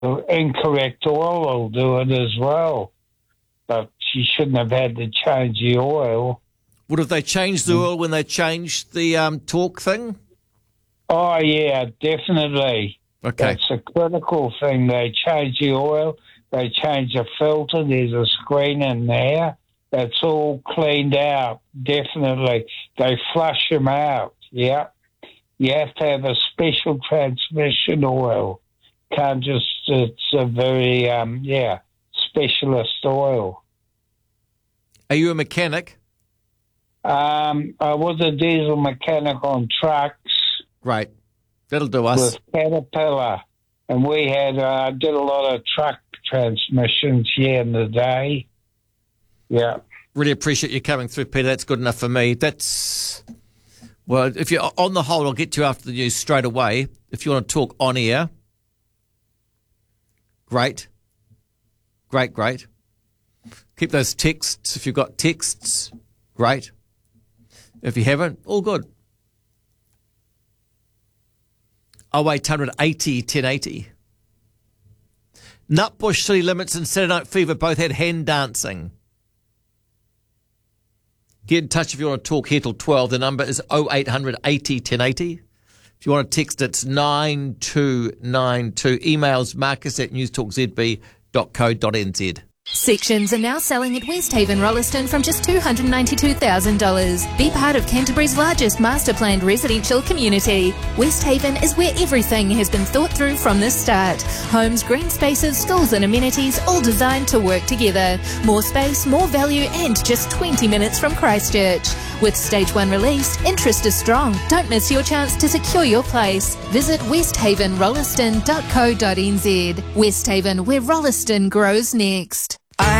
incorrect oil will do it as well. But she shouldn't have had to change the oil. Would have they changed the oil when they changed the torque thing? Oh, yeah, definitely. Okay. That's a critical thing. They change the oil, they change the filter, there's a screen in there. That's all cleaned out, definitely. They flush them out, yeah. You have to have a special transmission oil. Can't just, it's a very, specialist oil. Are you a mechanic? I was a diesel mechanic on trucks. Great. That'll do us. With Caterpillar. And we had, did a lot of truck transmissions here in the day. Yeah. Really appreciate you coming through, Peter. That's good enough for me. Well, if you're on the hold, I'll get to you after the news straight away. If you want to talk on air, great. Great. Keep those texts. If you've got texts, great. If you haven't, all good. 0800 80 1080. Nutbush City Limits and Saturday Night Fever both had hand dancing. Get in touch if you want to talk here till 12. The number is 0800 80 1080. If you want to text, it's 9292. Emails marcus@newstalkzb.co.nz. Sections are now selling at Westhaven Rolleston from just $292,000. Be part of Canterbury's largest master planned residential community. Westhaven is where everything has been thought through from the start. Homes, green spaces, schools and amenities, all designed to work together. More space, more value and just 20 minutes from Christchurch. With Stage 1 released, interest is strong. Don't miss your chance to secure your place. Visit westhavenrolleston.co.nz. Westhaven, where Rolleston grows next.